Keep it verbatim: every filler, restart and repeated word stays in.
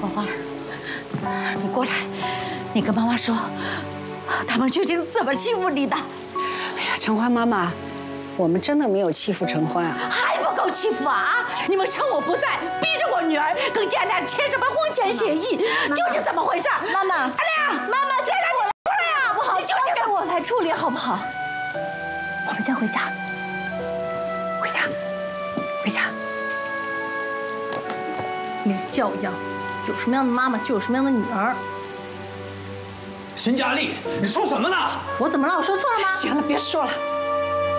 花花，你过来，你跟妈妈说，他们究竟怎么欺负你的？ 哎呀，陈欢妈妈，我们真的没有欺负陈欢啊！ 还不够欺负啊！你们趁我不在，逼着我女儿跟建良签什么婚前协议，究竟怎么回事？ 妈妈， 阿良，妈妈，建良，你出来呀！不好，你究竟怎么？ 我来处理好不好？我们先回家，回家，回家。你的教养，有什么样的妈妈就有什么样的女儿。 邢佳丽，你说什么呢？ 我怎么了？我说错了吗？ 行了，别说了。